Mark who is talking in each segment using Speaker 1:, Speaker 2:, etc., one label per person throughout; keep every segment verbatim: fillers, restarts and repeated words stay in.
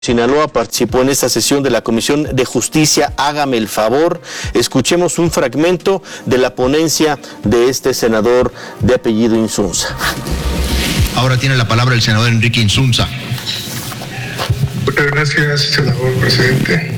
Speaker 1: Sinaloa participó en esta sesión de la Comisión de Justicia. Hágame el favor, escuchemos un fragmento de la ponencia de este senador de apellido Insunza.
Speaker 2: Ahora tiene la palabra el senador Enrique Insunza.
Speaker 3: Muchas gracias, senador presidente.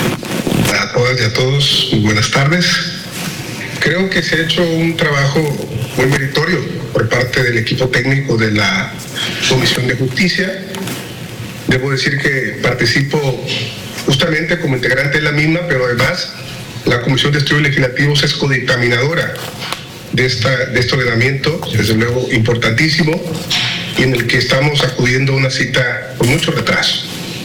Speaker 3: A todas y a todos, muy buenas tardes. Creo que se ha hecho un trabajo muy meritorio por parte del equipo técnico de la Comisión de Justicia. Debo decir que participo justamente como integrante de la misma, pero además la Comisión de Estudios Legislativos es codictaminadora de, esta, de este ordenamiento, desde luego importantísimo, y en el que estamos acudiendo a una cita con mucho retraso.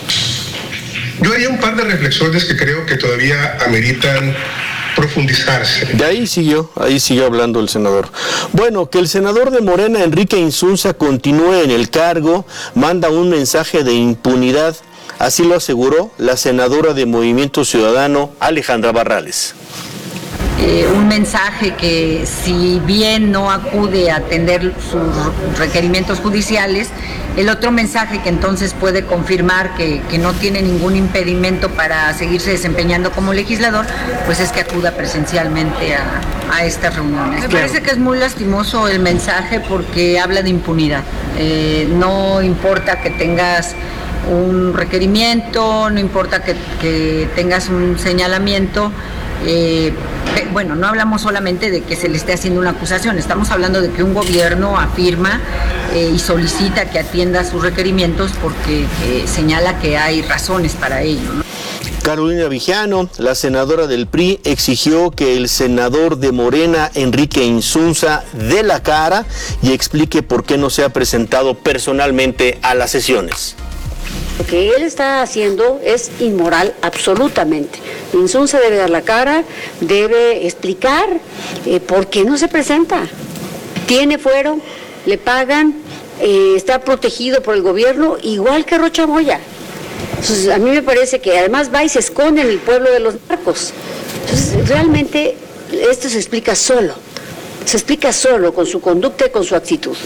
Speaker 3: Yo haría un par de reflexiones que creo que todavía ameritan profundizarse.
Speaker 1: De ahí siguió, ahí siguió hablando el senador. Bueno, que el senador de Morena, Enrique Insunza, continúe en el cargo, manda un mensaje de impunidad, así lo aseguró la senadora de Movimiento Ciudadano, Alejandra Barrales.
Speaker 4: Eh, un mensaje que, si bien no acude a atender sus requerimientos judiciales, el otro mensaje que entonces puede confirmar que, que no tiene ningún impedimento para seguirse desempeñando como legislador, pues es que acuda presencialmente a, a estas reuniones. Me parece que es muy lastimoso el mensaje porque habla de impunidad. Eh, no importa que tengas un requerimiento, no importa que, que tengas un señalamiento. Eh, bueno, no hablamos solamente de que se le esté haciendo una acusación, estamos hablando de que un gobierno afirma eh, y solicita que atienda sus requerimientos porque eh, señala que hay razones para ello, ¿no?
Speaker 1: Carolina Vijano, la senadora del P R I, exigió que el senador de Morena, Enrique Insunza, dé la cara y explique por qué no se ha presentado personalmente a las sesiones.
Speaker 5: Lo que él está haciendo es inmoral absolutamente. Insunza debe dar la cara, debe explicar eh, por qué no se presenta. Tiene fuero, le pagan, eh, está protegido por el gobierno, igual que Rocha Moya. Entonces, a mí me parece que además va y se esconde en el pueblo de los narcos. Entonces, realmente esto se explica solo. Se explica solo con su conducta y con su actitud.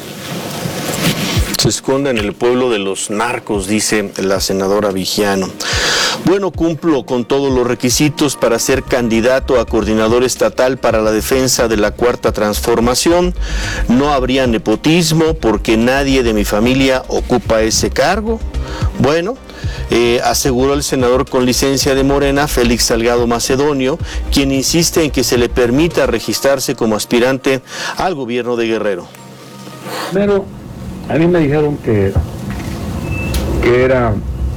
Speaker 1: Se esconde en el pueblo de los narcos, dice la senadora Vijano. Bueno, cumplo con todos los requisitos para ser candidato a coordinador estatal para la defensa de la Cuarta Transformación. No habría nepotismo porque nadie de mi familia ocupa ese cargo. Bueno, eh, aseguró el senador con licencia de Morena, Félix Salgado Macedonio, quien insiste en que se le permita registrarse como aspirante al gobierno de Guerrero.
Speaker 6: Pero a mí me dijeron que, que era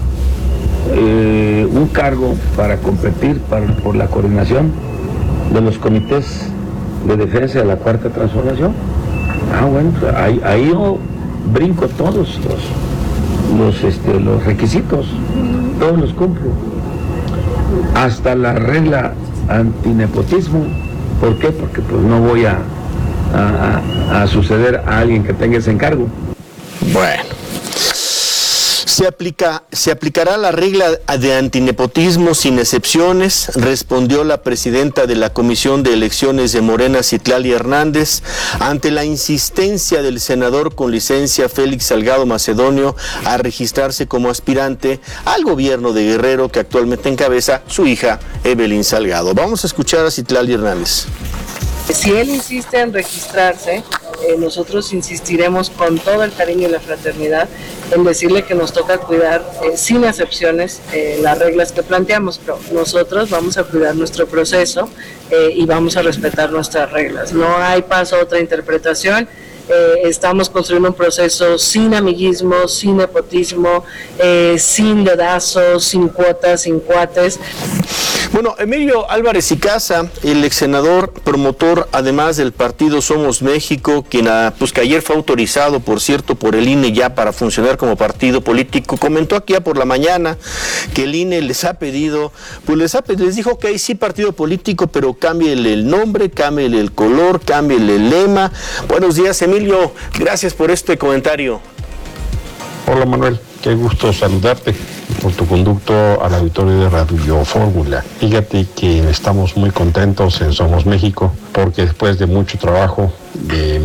Speaker 6: eh, un cargo para competir para, por la coordinación de los comités de defensa de la Cuarta Transformación. Ah, bueno, ahí, ahí yo brinco todos los, los, este, los requisitos, todos los cumplo. Hasta la regla antinepotismo. ¿Por qué? Porque pues no voy a, a, a, a suceder a alguien que tenga ese encargo.
Speaker 1: Bueno, se aplica, se aplicará la regla de antinepotismo sin excepciones, respondió la presidenta de la Comisión de Elecciones de Morena, Citlali Hernández, ante la insistencia del senador con licencia Félix Salgado Macedonio a registrarse como aspirante al gobierno de Guerrero que actualmente encabeza su hija Evelyn Salgado. Vamos a escuchar a Citlali Hernández.
Speaker 7: Si él insiste en registrarse, eh, nosotros insistiremos con todo el cariño y la fraternidad en decirle que nos toca cuidar eh, sin excepciones eh, las reglas que planteamos, pero nosotros vamos a cuidar nuestro proceso eh, y vamos a respetar nuestras reglas. No hay paso a otra interpretación. Eh, estamos construyendo un proceso sin amiguismo, sin nepotismo, eh, sin dedazos, sin cuotas, sin cuates.
Speaker 1: Bueno, Emilio Álvarez y Casa, el ex senador promotor, además del partido Somos México, quien pues, que ayer fue autorizado, por cierto, por el I N E ya para funcionar como partido político, comentó aquí ya por la mañana que el I N E les ha pedido, pues les, ha, les dijo que hay sí partido político, pero cámbiele el nombre, cámbiele el color, cámbiele el lema. Buenos días, Emilio, gracias por este comentario.
Speaker 8: Hola, Manuel. Qué gusto saludarte por tu conducto al auditorio de Radio Fórmula. Fíjate que estamos muy contentos en Somos México porque después de mucho trabajo de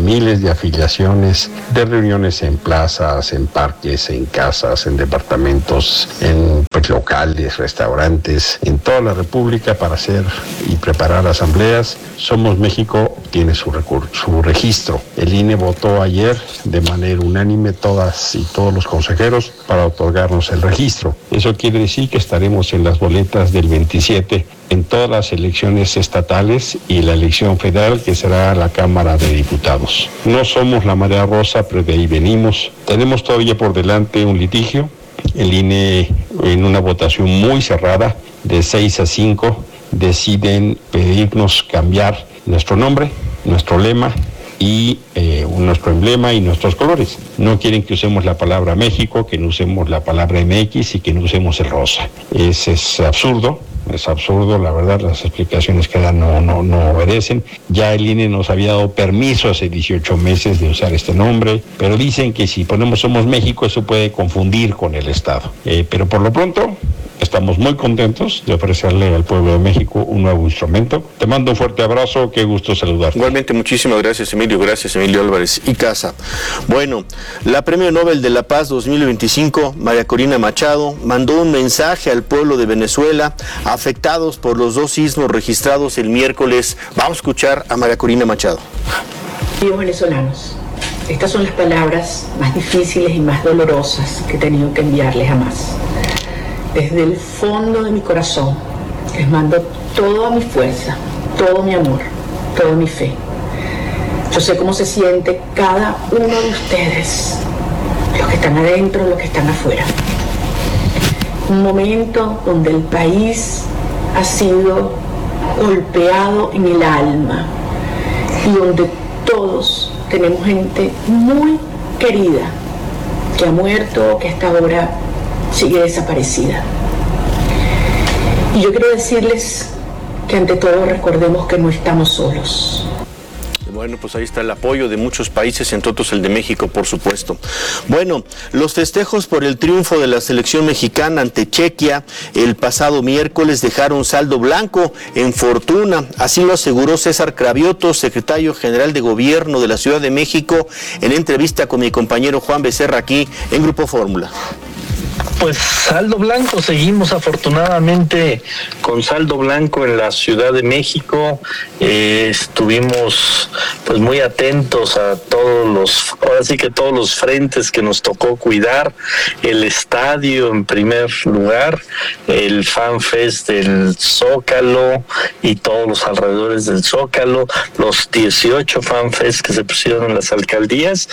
Speaker 8: miles de afiliaciones, de reuniones en plazas, en parques, en casas, en departamentos, en pues, locales, restaurantes, en toda la República para hacer y preparar asambleas. Somos México tiene su, recur- su registro. El I N E votó ayer de manera unánime todas y todos los consejeros para otorgarnos el registro. Eso quiere decir que estaremos en las boletas del veintisiete en todas las elecciones estatales y la elección federal, que será la Cámara de Diputados. No somos la marea rosa, pero de ahí venimos. Tenemos todavía por delante un litigio. El I N E, en una votación muy cerrada, de seis a cinco, deciden pedirnos cambiar nuestro nombre, nuestro lema y eh, nuestro emblema y nuestros colores. No quieren que usemos la palabra México, que no usemos la palabra M X y que no usemos el rosa. Es, es absurdo. Es absurdo, la verdad, las explicaciones que dan no, no, no obedecen. Ya el I N E nos había dado permiso hace dieciocho meses de usar este nombre, pero dicen que si ponemos Somos México, eso puede confundir con el Estado. Eh, pero por lo pronto, estamos muy contentos de ofrecerle al pueblo de México un nuevo instrumento. Te mando un fuerte abrazo, qué gusto saludarte.
Speaker 1: Igualmente, muchísimas gracias, Emilio. Gracias, Emilio Álvarez y Casa. Bueno, la Premio Nobel de la Paz dos mil veinticinco, María Corina Machado, mandó un mensaje al pueblo de Venezuela afectados por los dos sismos registrados el miércoles. Vamos a escuchar a María Corina Machado.
Speaker 9: Queridos venezolanos, estas son las palabras más difíciles y más dolorosas que he tenido que enviarles jamás. Desde el fondo de mi corazón les mando toda mi fuerza, todo mi amor, toda mi fe. Yo sé cómo se siente cada uno de ustedes, los que están adentro, los que están afuera. Un momento donde el país ha sido golpeado en el alma y donde todos tenemos gente muy querida que ha muerto o que hasta ahora sigue desaparecida. Y yo quiero decirles que ante todo recordemos que no estamos solos.
Speaker 1: Bueno, pues ahí está el apoyo de muchos países, entre otros el de México, por supuesto. Bueno, los festejos por el triunfo de la selección mexicana ante Chequia el pasado miércoles dejaron saldo blanco en fortuna. Así lo aseguró César Cravioto, secretario general de Gobierno de la Ciudad de México, en entrevista con mi compañero Juan Becerra aquí en Grupo Fórmula.
Speaker 10: Pues saldo blanco, seguimos afortunadamente con saldo blanco en la Ciudad de México. Eh, estuvimos pues muy atentos a todos los, ahora sí que todos los frentes que nos tocó cuidar. El estadio en primer lugar, el Fan Fest del Zócalo y todos los alrededores del Zócalo, los dieciocho Fan Fest que se pusieron en las alcaldías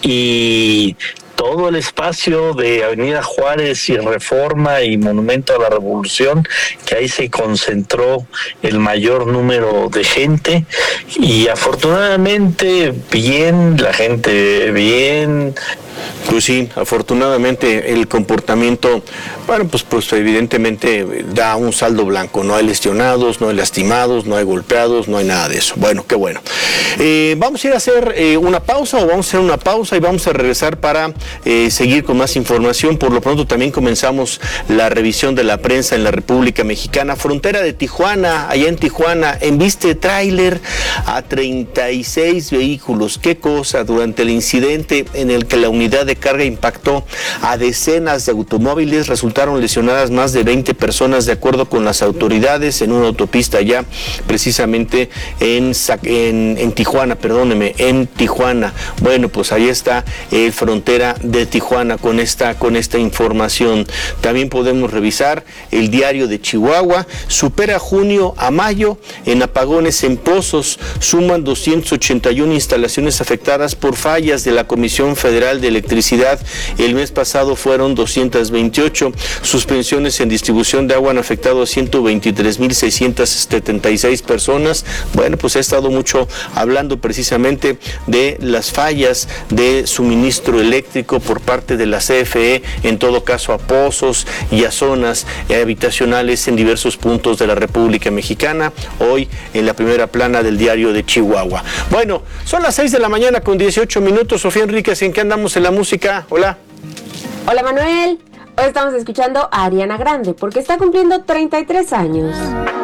Speaker 10: y todo el espacio de Avenida Juárez y Reforma y Monumento a la Revolución, que ahí se concentró el mayor número de gente y afortunadamente bien, la gente bien.
Speaker 1: Pues sí, afortunadamente el comportamiento, bueno, pues, pues evidentemente da un saldo blanco. No hay lesionados, no hay lastimados, no hay golpeados, no hay nada de eso. Bueno, qué bueno. Eh, vamos a ir a hacer eh, una pausa o vamos a hacer una pausa y vamos a regresar para eh, seguir con más información. Por lo pronto también comenzamos la revisión de la prensa en la República Mexicana. Frontera de Tijuana, allá en Tijuana, embiste tráiler a treinta y seis vehículos. Qué cosa, durante el incidente en el que la unidad de carga impactó a decenas de automóviles, resultaron lesionadas más de veinte personas de acuerdo con las autoridades en una autopista allá precisamente en, en, en Tijuana, perdóneme, en Tijuana. Bueno, pues ahí está el Frontera de Tijuana con esta, con esta información. También podemos revisar el Diario de Chihuahua, supera junio a mayo en apagones en pozos, suman doscientas ochenta y una instalaciones afectadas por fallas de la Comisión Federal de Electricidad. El mes pasado fueron doscientas veintiocho. Suspensiones en distribución de agua han afectado a ciento veintitrés mil seiscientas setenta y seis personas. Bueno, pues he estado mucho hablando precisamente de las fallas de suministro eléctrico por parte de la C F E, en todo caso a pozos y a zonas habitacionales en diversos puntos de la República Mexicana. Hoy en la primera plana del Diario de Chihuahua. Bueno, son las seis de la mañana con dieciocho minutos. Sofía Enríquez, ¿en qué andamos en la música? Hola.
Speaker 11: Hola, Manuel. Hoy estamos escuchando a Ariana Grande porque está cumpliendo treinta y tres años.